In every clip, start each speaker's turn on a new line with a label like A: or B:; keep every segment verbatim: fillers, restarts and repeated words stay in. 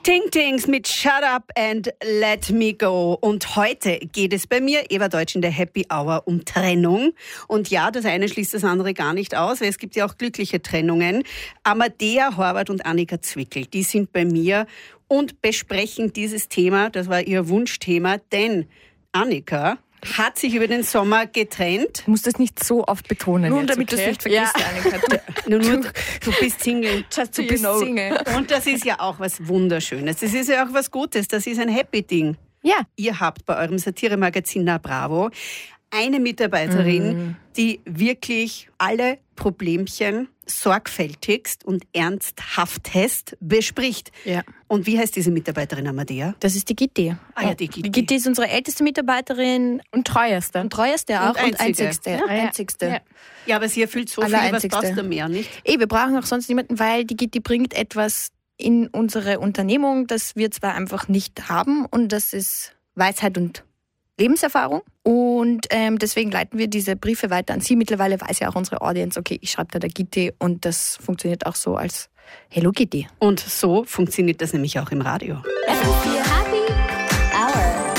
A: Ting Tings mit Shut Up and Let Me Go. Und heute geht es bei mir, Eva Deutsch in der Happy Hour, um Trennung. Und ja, das eine schließt das andere gar nicht aus, weil es gibt ja auch glückliche Trennungen. Amadea Horvath und Annika Zwickel, die sind bei mir und besprechen dieses Thema. Das war ihr Wunschthema, denn Annika hat sich über den Sommer getrennt.
B: Du musst das nicht so oft betonen.
C: Nun,
B: jetzt,
C: damit
B: okay?
C: du es nicht vergisst,
B: ja.
C: Annika.
A: Nur, nur, du bist Single.
B: Just so
A: du bist
B: you know.
A: Single. Und das ist ja auch was Wunderschönes. Das ist ja auch was Gutes. Das ist ein Happy-Ding.
B: Ja.
A: Ihr habt bei eurem Satiremagazin Na Bravo eine Mitarbeiterin, mm. die wirklich alle Problemchen sorgfältigst und ernsthaftest bespricht.
C: Ja.
A: Und wie heißt diese Mitarbeiterin, Amadea?
C: Das ist die Gitti.
A: Ah ja, die Gitti.
C: Die Gitti ist unsere älteste Mitarbeiterin
B: Und treuerste.
C: und treueste auch
A: Und
C: und
A: einzige.
C: einzigste.
B: Ja.
C: einzigste.
B: Ja.
A: Ja, aber sie erfüllt so viel,
C: Allereinzigste.
A: was passt da mehr, nicht?
C: Eh, wir brauchen auch sonst niemanden, weil die Gitti bringt etwas in unsere Unternehmung, das wir zwar einfach nicht haben, und das ist Weisheit und Lebenserfahrung. Und ähm, deswegen leiten wir diese Briefe weiter an Sie. Mittlerweile weiß ja auch unsere Audience, okay, ich schreibe da der Gitti, und das funktioniert auch so als Hello Gitti.
A: Und so funktioniert das nämlich auch im Radio.
D: F M vier Happy Hour.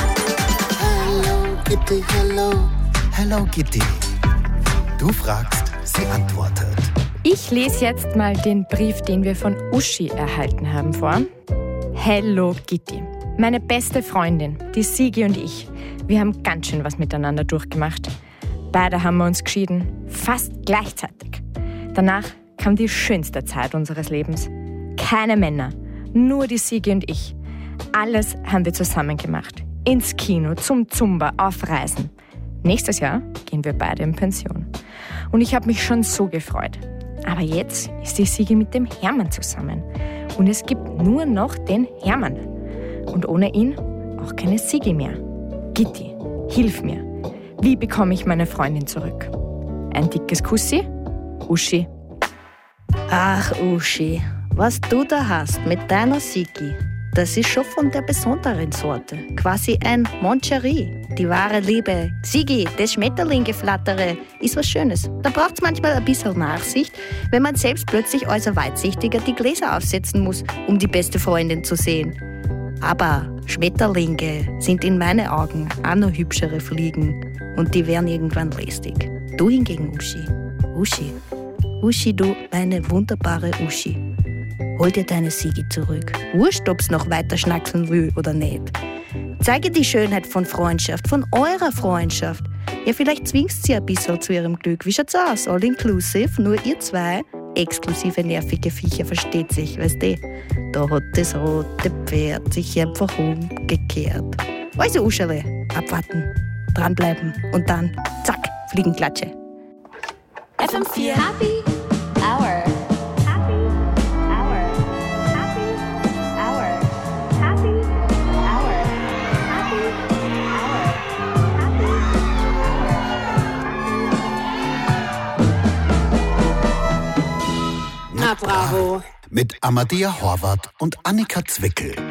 E: Hello Gitti, hello, hello Gitti. Du fragst, sie antwortet.
B: Ich lese jetzt mal den Brief, den wir von Uschi erhalten haben, vor. Hello Gitti. Meine beste Freundin, die Sigi und ich, wir haben ganz schön was miteinander durchgemacht. Beide haben wir uns geschieden, fast gleichzeitig. Danach kam die schönste Zeit unseres Lebens. Keine Männer, nur die Sigi und ich. Alles haben wir zusammen gemacht. Ins Kino, zum Zumba, auf Reisen. Nächstes Jahr gehen wir beide in Pension. Und ich habe mich schon so gefreut. Aber jetzt ist die Sigi mit dem Hermann zusammen. Und es gibt nur noch den Hermann. Und ohne ihn auch keine Sigi mehr. Gitti, hilf mir. Wie bekomme ich meine Freundin zurück? Ein dickes Kussi? Uschi.
F: Ach, Uschi, was du da hast mit deiner Sigi, das ist schon von der besonderen Sorte. Quasi ein Moncherie. Die wahre Liebe. Sigi, das Schmetterlinggeflattere ist was Schönes. Da braucht es manchmal ein bisschen Nachsicht, wenn man selbst plötzlich als Weitsichtiger die Gläser aufsetzen muss, um die beste Freundin zu sehen. Aber Schmetterlinge sind in meinen Augen auch noch hübschere Fliegen. Und die werden irgendwann lästig. Du hingegen, Uschi. Uschi. Uschi, du, meine wunderbare Uschi. Hol dir deine Sigi zurück. Wurscht, ob's noch weiter schnackseln will oder nicht. Zeige die Schönheit von Freundschaft, von eurer Freundschaft. Ja, vielleicht zwingst sie ein bisschen zu ihrem Glück. Wie schaut's aus? All inclusive, nur ihr zwei? Exklusive nervige Viecher, versteht sich, weißt du? Da hat das rote Pferd sich einfach umgekehrt. Also, Uscherle, abwarten, dranbleiben und dann, zack, Fliegenklatsche.
D: F M vier Happy Hour. Happy Hour. Happy Hour. Happy Hour. Happy Hour. Happy Hour.
A: Na bravo.
E: Mit Amadea Horvath und Annika Zwickel.